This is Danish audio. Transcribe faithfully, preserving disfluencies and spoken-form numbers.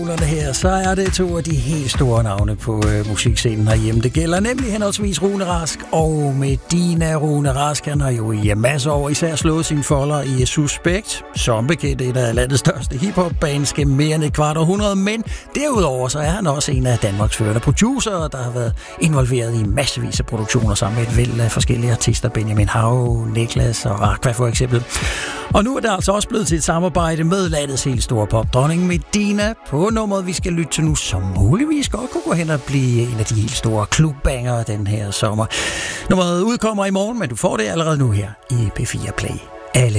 Her, så er det to af de helt store navne på øh, musikscenen herhjemme. Det gælder nemlig henholdsvis Rune Rask og Medina. Rune Rask, han har jo i masser af år især slået sine folder i Suspekt, som bekendt et af landets største hiphop-bands gennem mere end et kvart århundrede, men derudover så er han også en af Danmarks førende producer, der har været involveret i massevis af produktioner sammen med et væld af forskellige artister, Benjamin Hav, Niklas og Aqua for eksempel. Og nu er det altså også blevet til et samarbejde med landets helt store popdronning Medina på nummeret, vi skal lytte til nu, som muligvis godt kunne gå hen og blive en af de helt store klubbanger den her sommer. Nummeret udkommer i morgen, men du får det allerede nu her i P fire Play. Alle